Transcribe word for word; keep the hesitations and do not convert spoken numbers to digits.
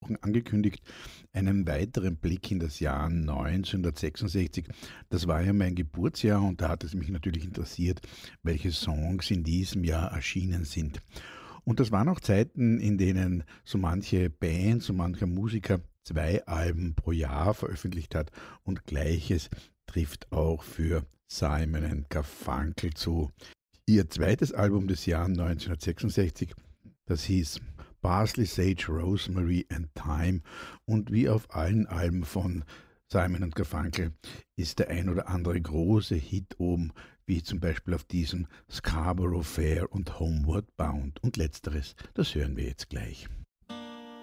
Wochen angekündigt, einen weiteren Blick in das Jahr neunzehnhundertsechsundsechzig. Das war ja mein Geburtsjahr und da hat es mich natürlich interessiert, welche Songs in diesem Jahr erschienen sind. Und das waren auch Zeiten, in denen so manche Band, so mancher Musiker zwei Alben pro Jahr veröffentlicht hat und Gleiches trifft auch für Simon and Garfunkel zu. Ihr zweites Album des Jahres neunzehnhundertsechsundsechzig, das hieß Parsley, Sage, Rosemary and Thyme, und wie auf allen Alben von Simon and Garfunkel ist der ein oder andere große Hit oben, wie zum Beispiel auf diesem Scarborough Fair und Homeward Bound. Und letzteres, das hören wir jetzt gleich.